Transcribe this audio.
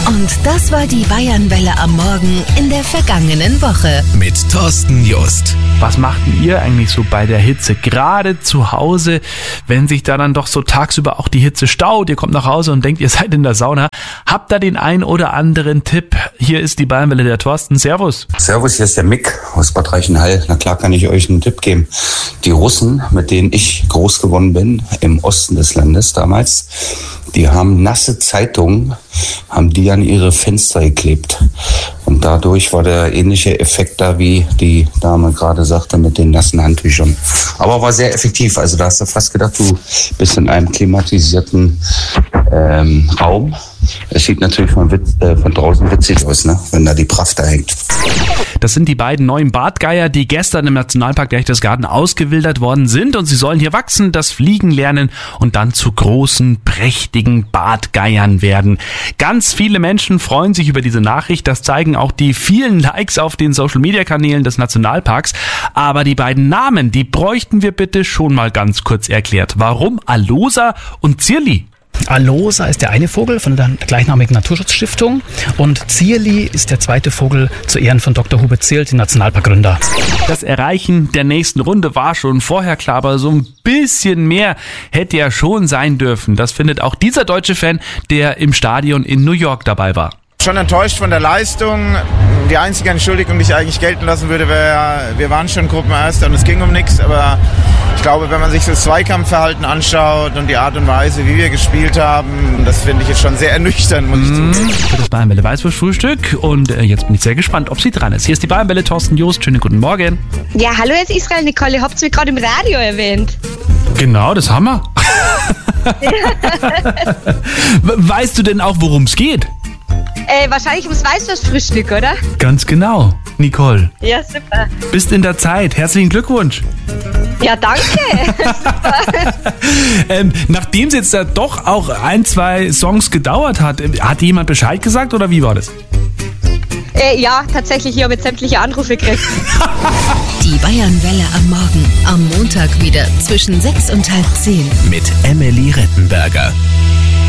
Und das war die Bayernwelle am Morgen in der vergangenen Woche. Mit Thorsten Just. Was machten ihr eigentlich so bei der Hitze? Gerade zu Hause, wenn sich da dann doch so tagsüber auch die Hitze staut. Ihr kommt nach Hause und denkt, ihr seid in der Sauna. Habt da den ein oder anderen Tipp? Hier ist die Bayernwelle, der Thorsten. Servus. Servus, hier ist der Mick aus Bad Reichenhall. Na klar kann ich euch einen Tipp geben. Die Russen, mit denen ich groß geworden bin, im Osten des Landes damals, die haben nasse Zeitungen, haben die an ihre Fenster geklebt. Und dadurch war der ähnliche Effekt da, wie die Dame gerade sagte, mit den nassen Handtüchern. Aber war sehr effektiv. Also da hast du fast gedacht, du bist in einem klimatisierten Raum. Es sieht natürlich von draußen witzig aus, ne? Wenn da die Praft da hängt. Das sind die beiden neuen Bartgeier, die gestern im Nationalpark Berchtesgaden ausgewildert worden sind. Und sie sollen hier wachsen, das Fliegen lernen und dann zu großen, prächtigen Bartgeiern werden. Ganz viele Menschen freuen sich über diese Nachricht. Das zeigen auch die vielen Likes auf den Social-Media-Kanälen des Nationalparks. Aber die beiden Namen, die bräuchten wir bitte schon mal ganz kurz erklärt. Warum Alosa und Zierli? Alosa ist der eine Vogel von der gleichnamigen Naturschutzstiftung und Zierli ist der zweite Vogel zu Ehren von Dr. Hubert Zierl, dem Nationalparkgründer. Das Erreichen der nächsten Runde war schon vorher klar, aber so ein bisschen mehr hätte ja schon sein dürfen. Das findet auch dieser deutsche Fan, der im Stadion in New York dabei war. Schon enttäuscht von der Leistung. Die einzige Entschuldigung, die ich eigentlich gelten lassen würde, wäre, wir waren schon Gruppenerster und es ging um nichts. Aber ich glaube, wenn man sich das Zweikampfverhalten anschaut und die Art und Weise, wie wir gespielt haben, das finde ich jetzt schon sehr ernüchternd, muss ich zugeben. Für das Bayernwelle Weißwurst-Frühstück. Und jetzt bin ich sehr gespannt, ob sie dran ist. Hier ist die Bayernwelle, Thorsten Just. Schönen guten Morgen. Ja, hallo, jetzt Israel Nicole. Ihr habt es mir gerade im Radio erwähnt. Genau, das haben wir. Weißt du denn auch, worum es geht? Wahrscheinlich ums Weißwurstfrühstück, oder? Ganz genau, Nicole. Ja, super. Bist in der Zeit. Herzlichen Glückwunsch. Ja, danke. Nachdem es jetzt doch auch 1-2 Songs gedauert hat jemand Bescheid gesagt oder wie war das? Ja, tatsächlich. Ich habe jetzt sämtliche Anrufe gekriegt. Die Bayernwelle am Morgen. Am Montag wieder zwischen 6 und halb 10. Mit Emily Rettenberger.